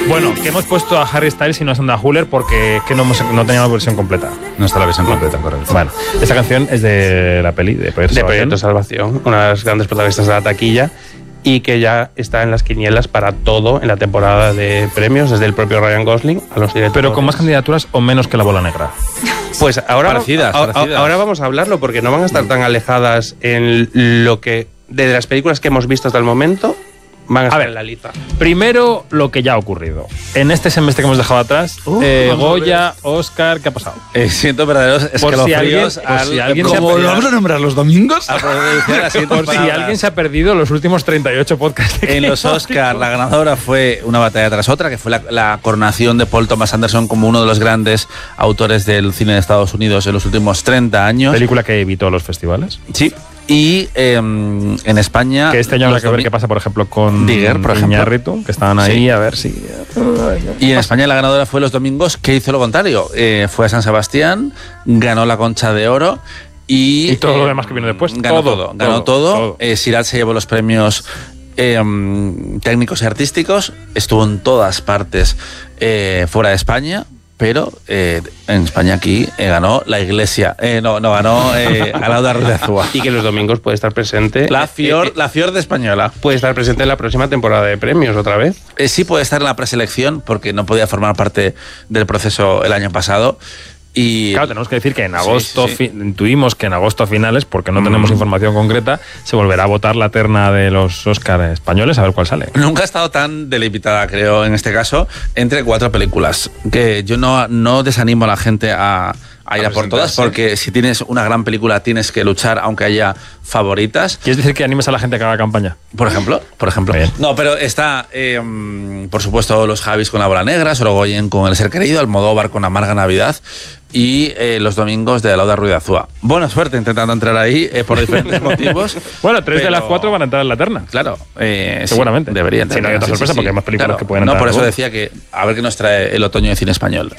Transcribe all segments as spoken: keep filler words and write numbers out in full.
Bueno, que hemos puesto a Harry Styles y no a Sandra Hüller porque que no, hemos, no teníamos versión completa. No está la versión completa, correcto. Bueno, esta canción es de la peli de Proyecto de Salvación. Proyecto Salvación, una de las grandes protagonistas de la taquilla, y que ya está en las quinielas para todo en la temporada de premios, desde el propio Ryan Gosling a los directores. Pero con más candidaturas o menos que La Bola Negra. Pues ahora, Parecidas, a- a- parecidas. ahora vamos a hablarlo, porque no van a estar tan alejadas en lo que, de las películas que hemos visto hasta el momento, van a estar ver. en la lista. Primero, lo que ya ha ocurrido. En este semestre que hemos dejado atrás, Uh, eh, vamos a Goya, Oscar, ¿qué ha pasado? Eh, siento verdaderos Por si alguien- escalofríos. por si alguien se ha ¿Cómo perdido- lo vamos a nombrar los domingos? A producir las siguientes Por si palabras. alguien se ha perdido los últimos treinta y ocho podcasts. de En que los hemos Oscar, hecho. la ganadora fue una batalla tras otra, que fue la, la coronación de Paul Thomas Anderson como uno de los grandes autores del cine de Estados Unidos en los últimos treinta años. Película que evitó los festivales. Sí. Y eh, en España... Que este año habrá los que ver domi- qué pasa, por ejemplo, con Digger, por ejemplo. Iñárritu, que estaban ahí Sí. a ver si... Y en España la ganadora fue Los Domingos, que hizo lo contrario. Eh, fue a San Sebastián, ganó la Concha de Oro y... Y todo eh, lo demás que vino después. Ganó Todo, todo. Ganó todo, todo. todo. Eh, Sirat se llevó los premios eh, mm, técnicos y artísticos. Estuvo en todas partes eh, fuera de España. Pero eh, en España aquí eh, ganó la Iglesia. Eh, no, no, ganó eh, Alauda Ruiz de Azúa. Y que los domingos puede estar presente. La eh, Fior, eh, la Fior de Española. puede estar presente en la próxima temporada de premios otra vez. Eh, sí puede estar en la preselección porque no podía formar parte del proceso el año pasado. Y Claro, tenemos que decir que en Sí, agosto, sí, sí. fi- intuimos que en agosto a finales, porque no Mm. tenemos información concreta, se volverá a votar la terna de los Oscar españoles, a ver cuál sale. nunca ha estado tan delimitada, creo, en este caso, entre cuatro películas. Que yo no, no desanimo a la gente a, a ir a, A por todas, presentarse. porque si tienes una gran película tienes que luchar, aunque haya favoritas. ¿Quieres decir que animes a la gente a que haga campaña? Por ejemplo, por ejemplo. Bien. No, pero está, eh, mm, por supuesto, los Javis con La Bola Negra, Sorogoyen con El Ser Querido, Almodóvar con Amarga Navidad y eh, los domingos de Alauda Ruiz de Azúa. Buena suerte intentando entrar ahí eh, por diferentes motivos. Bueno, tres de pero- las cuatro van a entrar en la terna. Claro, eh, sí, Seguramente. deberían. Si no hay otra sorpresa, porque hay más películas que pueden No, entrar por eso luego. decía que a ver qué nos trae el otoño de cine español.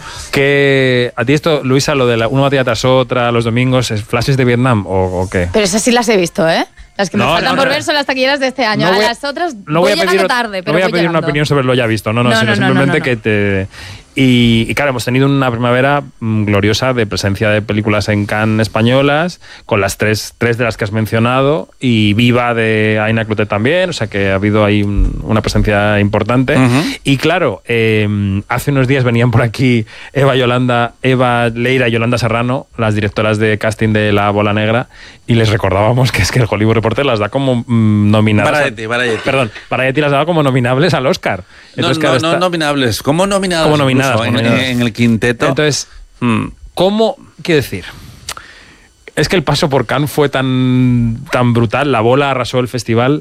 Que a ti esto, Luisa, lo de la, una batalla tras otra, los domingos, ¿es flashes de Vietnam o, o qué? Pero esas sí las he visto, ¿eh? Las que me No, faltan no, por no. ver son las taquilleras de este año. No a voy a- las otras No voy, voy a llegando pedir, tarde, no pero voy a voy pedir una llegando. opinión sobre lo ya visto, no, no, No, sino no, no, simplemente no, no. que te... Y, y claro, hemos tenido una primavera mm, gloriosa de presencia de películas en Cannes españolas, con las tres, tres de las que has mencionado, y Viva de Aina Clotet también, o sea que ha habido ahí un- una presencia importante. Ujú. Y claro, eh, hace unos días venían por aquí Eva Yolanda, Eva Leira y Yolanda Serrano, las directoras de casting de La Bola Negra, y les recordábamos que es que el Hollywood Reporter las da como mm, nominadas. a- Variety, Variety. Perdón, Variety las daba como nominables al Oscar. No, Entonces, no, claro, no está- nominables, como nominadas. Como nominadas, incluso, como en, nominadas. en el quinteto. Entonces, Mm. ¿cómo? Quiero decir, es que el paso por Cannes fue tan, tan brutal, la bola arrasó el festival.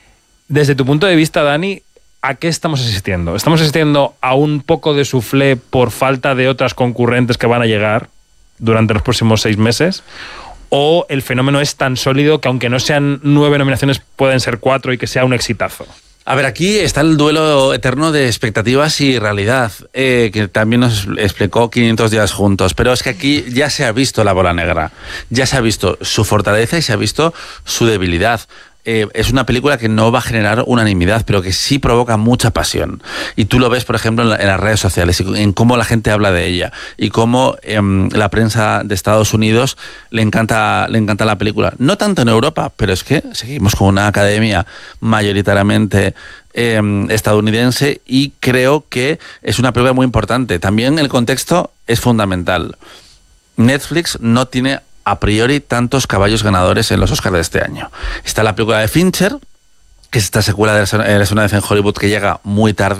Desde tu punto de vista, Dani, ¿a qué estamos asistiendo? ¿Estamos asistiendo a un poco de soufflé por falta de otras concurrentes que van a llegar durante los próximos seis meses? ¿O el fenómeno es tan sólido que aunque no sean nueve nominaciones, pueden ser cuatro y que sea un exitazo? A ver, aquí está el duelo eterno de expectativas y realidad, eh, que también nos explicó quinientos días juntos. Pero es que aquí ya se ha visto La Bola Negra, ya se ha visto su fortaleza y se ha visto su debilidad. Eh, es una película que no va a generar unanimidad, pero que sí provoca mucha pasión. Y tú lo ves, por ejemplo, en, la- en las redes sociales, y en cómo la gente habla de ella, y cómo em, la prensa de Estados Unidos le encanta, le encanta la película. No tanto en Europa, pero es que seguimos con una academia mayoritariamente em, estadounidense, y creo que es una película muy importante. También el contexto es fundamental. Netflix no tiene a priori tantos caballos ganadores en los Oscars de este año. Está la película de Fincher, que es esta secuela de Eres una vez en Hollywood, que llega muy tarde.